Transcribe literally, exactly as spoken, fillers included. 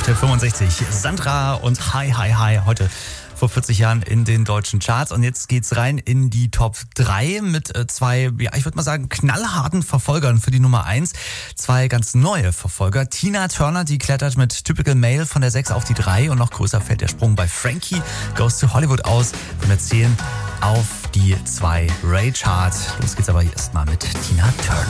Hit fünfundsechzig. Sandra und Hi Hi Hi heute vor vierzig Jahren in den deutschen Charts. Und jetzt geht's rein in die Top drei mit äh, zwei, ja, ich würde mal sagen, knallharten Verfolgern für die Nummer eins. Zwei ganz neue Verfolger. Tina Turner, die klettert mit Typical Male von der sechs auf die drei. Und noch größer fällt der Sprung bei Frankie Goes to Hollywood aus von der zehn auf die zwei Ray Chart. Los geht's aber erstmal mit Tina Turner.